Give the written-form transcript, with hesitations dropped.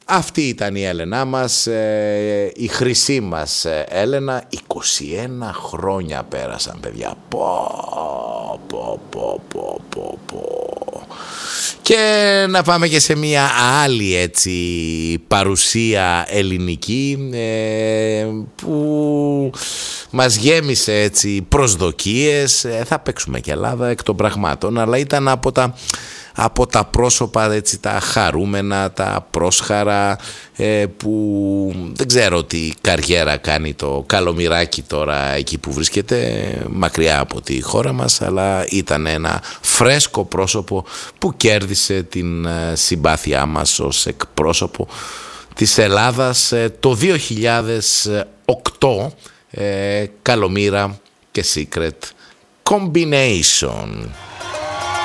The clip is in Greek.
Αυτή ήταν η Έλενά μας, η χρυσή μας Έλενα. 21 χρόνια πέρασαν, παιδιά. Και να πάμε και σε μια άλλη έτσι παρουσία ελληνική που μας γέμισε έτσι προσδοκίες. Θα παίξουμε και Ελλάδα εκ των πραγμάτων, αλλά ήταν από τα πρόσωπα έτσι, τα χαρούμενα, τα πρόσχαρα, που δεν ξέρω τι καριέρα κάνει το Καλομηράκι τώρα εκεί που βρίσκεται, μακριά από τη χώρα μας, αλλά ήταν ένα φρέσκο πρόσωπο που κέρδισε την συμπάθειά μας ως εκπρόσωπο της Ελλάδας το 2008, Καλομήρα και Secret Combination.